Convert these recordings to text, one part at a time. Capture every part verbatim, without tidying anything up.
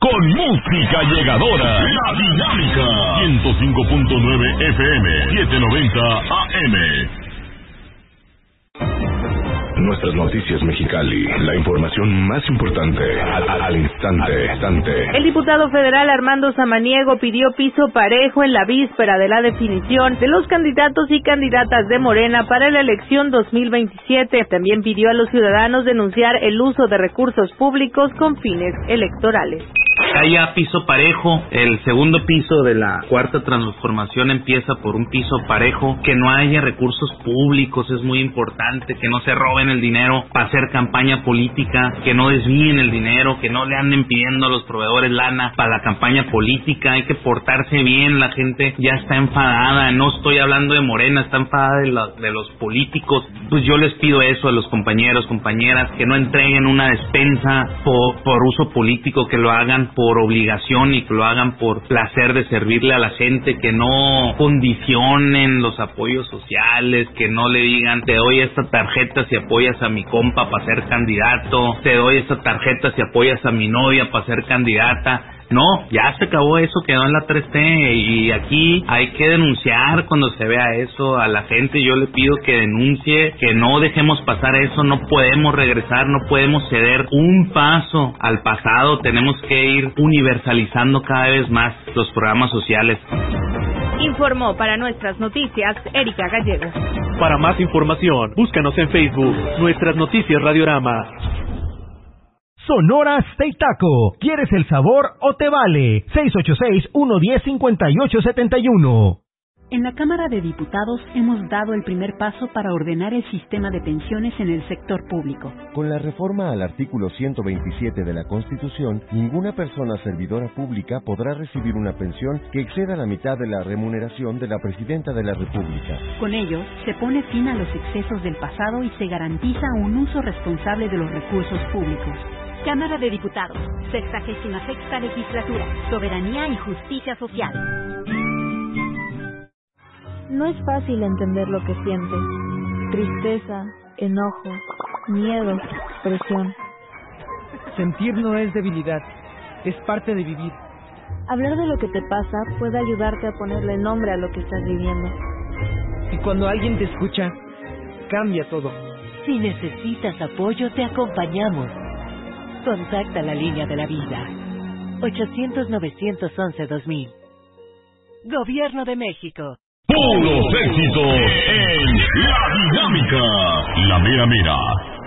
con música llegadora. La Dinámica. ciento cinco punto nueve F M, setecientos noventa A M. Nuestras noticias Mexicali, la información más importante al, al, al instante, instante. El diputado federal Armando Samaniego pidió piso parejo en la víspera de la definición de los candidatos y candidatas de Morena para la elección dos mil veintisiete. También pidió a los ciudadanos denunciar el uso de recursos públicos con fines electorales. Haya piso parejo, el segundo piso de la cuarta transformación empieza por un piso parejo, que no haya recursos públicos, es muy importante, que no se roben el dinero para hacer campaña política, que no desvíen el dinero, que no le anden pidiendo a los proveedores lana para la campaña política, hay que portarse bien, la gente ya está enfadada, no estoy hablando de Morena, está enfadada de, la, de los políticos, pues yo les pido eso a los compañeros, compañeras, que no entreguen una despensa por, por uso político, que lo hagan por obligación y que lo hagan por placer de servirle a la gente, que no condicionen los apoyos sociales, que no le digan te doy esta tarjeta si apoyas a mi compa para ser candidato, te doy esta tarjeta si apoyas a mi novia para ser candidata. No, ya se acabó eso, quedó en la tres T y aquí hay que denunciar cuando se vea eso a la gente. Yo le pido que denuncie, que no dejemos pasar eso, no podemos regresar, no podemos ceder un paso al pasado, tenemos que ir universalizando cada vez más los programas sociales. Informó para Nuestras Noticias Erika Gallego. Para más información, búscanos en Facebook, Nuestras Noticias Radiorama. Sonora Steak Taco. ¿Quieres el sabor o te vale? seis ocho seis, uno uno cero, cinco ocho siete uno. En la Cámara de Diputados hemos dado el primer paso para ordenar el sistema de pensiones en el sector público. Con la reforma al artículo ciento veintisiete de la Constitución, ninguna persona servidora pública podrá recibir una pensión que exceda la mitad de la remuneración de la Presidenta de la República. Con ello, se pone fin a los excesos del pasado y se garantiza un uso responsable de los recursos públicos. Cámara de Diputados, sexagésima sexta legislatura, soberanía y justicia social. No es fácil entender lo que sientes. Tristeza, enojo, miedo, presión. Sentir no es debilidad, es parte de vivir. Hablar de lo que te pasa puede ayudarte a ponerle nombre a lo que estás viviendo. Y cuando alguien te escucha, cambia todo. Si necesitas apoyo, te acompañamos. Contacta la línea de la vida. ochocientos, novecientos once, dos mil. Gobierno de México. Puros éxitos en La Dinámica. La mera mera.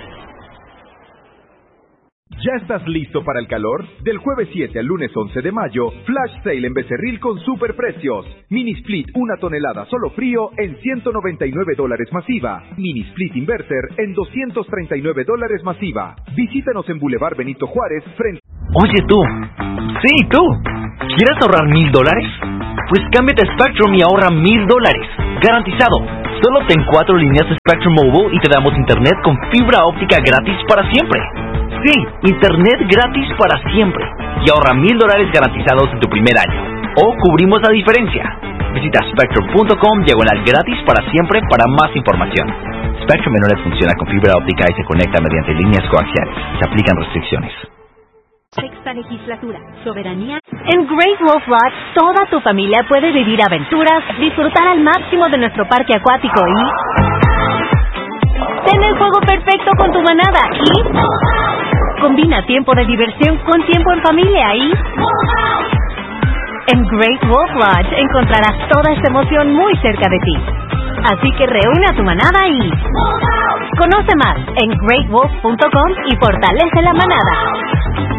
¿Ya estás listo para el calor? Del jueves siete al lunes once de mayo, Flash Sale en Becerril con superprecios. Mini Split una tonelada solo frío en ciento noventa y nueve dólares masiva. Mini Split Inverter en doscientos treinta y nueve dólares masiva. Visítanos en Boulevard Benito Juárez frente... Oye tú, sí tú, ¿quieres ahorrar mil dólares? Pues cámbiate a Spectrum y ahorra mil dólares, garantizado. Solo ten cuatro líneas de Spectrum Mobile y te damos internet con fibra óptica gratis para siempre. Sí, internet gratis para siempre. Y ahorra mil dólares garantizados en tu primer año. O cubrimos la diferencia. Visita spectrum punto com diagonal gratis para siempre para más información. Spectrum Menores funciona con fibra óptica y se conecta mediante líneas coaxiales. Se aplican restricciones. Sexta legislatura, soberanía. En Great Wolf Lodge, toda tu familia puede vivir aventuras, disfrutar al máximo de nuestro parque acuático y... ten el juego perfecto con tu manada y... combina tiempo de diversión con tiempo en familia y... en Great Wolf Lodge encontrarás toda esta emoción muy cerca de ti. Así que reúne a tu manada y... conoce más en great wolf punto com y fortalece la manada.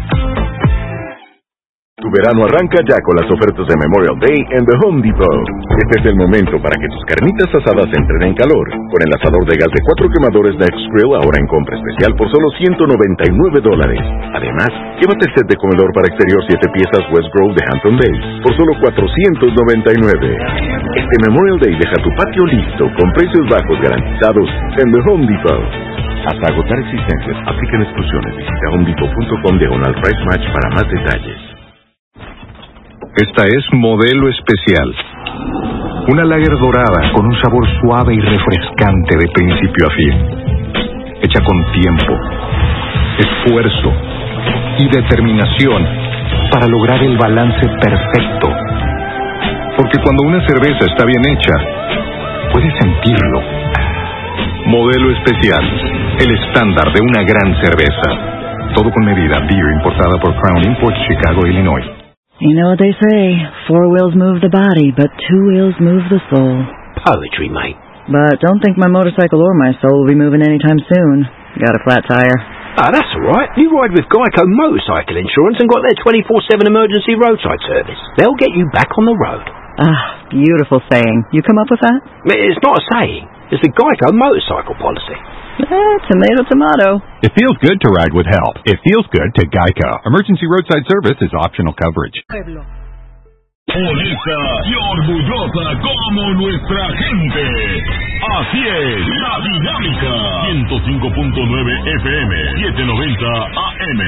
Tu verano arranca ya con las ofertas de Memorial Day en The Home Depot. Este es el momento para que tus carnitas asadas entren en calor. Con el asador de gas de cuatro quemadores Next Grill ahora en compra especial por solo ciento noventa y nueve dólares. Además, llévate el set de comedor para exterior siete piezas West Grove de Hampton Bays por solo cuatrocientos noventa y nueve. Este Memorial Day deja tu patio listo con precios bajos garantizados en The Home Depot. Hasta agotar existencias, aplican exclusiones. Visita home depot punto com diagonal price match para más detalles. Esta es Modelo Especial. Una lager dorada con un sabor suave y refrescante de principio a fin. Hecha con tiempo, esfuerzo y determinación para lograr el balance perfecto. Porque cuando una cerveza está bien hecha, puedes sentirlo. Modelo especial, el estándar de una gran cerveza. Todo con medida. Beer importada por Crown Imports, Chicago, Illinois. You know what they say, four wheels move the body, but two wheels move the soul. Poetry, mate. But don't think my motorcycle or my soul will be moving anytime soon. Got a flat tire. Ah, that's all right. You ride with Geico Motorcycle Insurance and got their twenty-four seven emergency roadside service. They'll get you back on the road. Ah, beautiful saying. You come up with that? It's not a saying. It's the Geico Motorcycle policy. Eh, tomato, tomato. It feels good to ride with help. It feels good to Geico. Emergency roadside service is optional coverage. Pueblo. Honesta y orgullosa como nuestra gente. Así es, La Dinámica. ciento cinco punto nueve F M, setecientos noventa A M.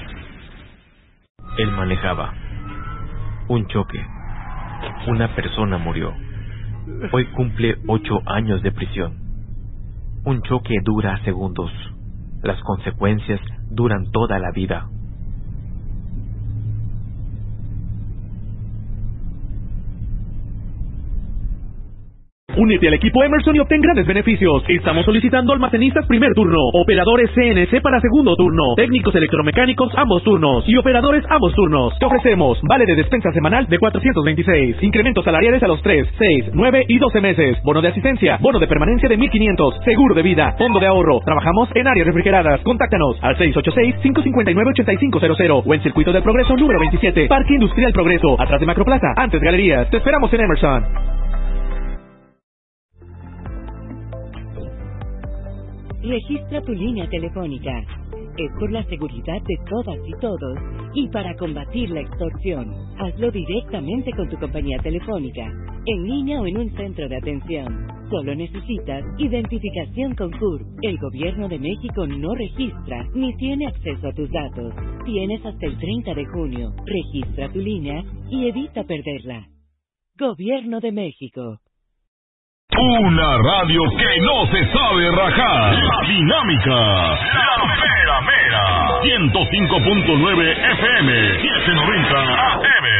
Él manejaba. Un choque. Una persona murió. Hoy cumple ocho años de prisión. Un choque dura segundos. Las consecuencias duran toda la vida. Únete al equipo Emerson y obtén grandes beneficios. Estamos solicitando almacenistas primer turno, operadores C N C para segundo turno, técnicos electromecánicos ambos turnos y operadores ambos turnos. Te ofrecemos vale de despensa semanal de cuatrocientos veintiséis, incrementos salariales a los tres, seis, nueve y doce meses, bono de asistencia, bono de permanencia de mil quinientos, seguro de vida, fondo de ahorro. Trabajamos en áreas refrigeradas. Contáctanos al seis ocho seis, cinco cinco nueve, ocho cinco cero cero o en Circuito del Progreso número veintisiete, Parque Industrial Progreso, atrás de Macroplaza, antes Galerías. Te esperamos en Emerson. Registra tu línea telefónica. Es por la seguridad de todas y todos y para combatir la extorsión. Hazlo directamente con tu compañía telefónica, en línea o en un centro de atención. Solo necesitas identificación con C U R. El Gobierno de México no registra ni tiene acceso a tus datos. Tienes hasta el treinta de junio. Registra tu línea y evita perderla. Gobierno de México. Una radio que no se sabe rajar. La Dinámica. La Mera Mera. ciento cinco punto nueve F M. setecientos noventa A M.